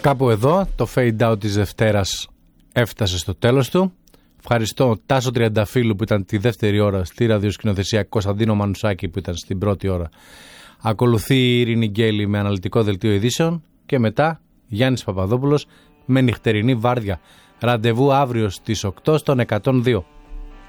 Κάπου εδώ το fade out της Δευτέρας έφτασε στο τέλος του. Ευχαριστώ Τάσο Τριανταφύλου που ήταν τη δεύτερη ώρα στη ραδιοσκηνοθεσία, Κωνσταντίνο Μανουσάκη που ήταν στην πρώτη ώρα. Ακολουθεί η Ειρήνη Γκέλη με αναλυτικό δελτίο ειδήσεων και μετά Γιάννης Παπαδόπουλος με νυχτερινή βάρδια. Ραντεβού αύριο στις 8 στον 102.